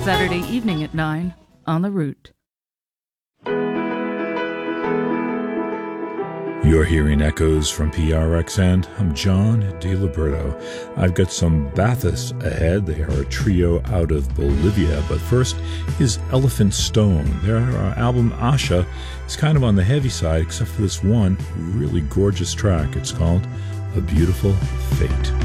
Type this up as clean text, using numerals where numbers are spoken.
Saturday evening at 9 on The Root. You're hearing echoes from PRX, and I'm John DiLiberto. I've got some Bathists ahead. They are a trio out of Bolivia, but first is Elephant Stone. Their album Asha is kind of on the heavy side, except for this one really gorgeous track. It's called A Beautiful Fate.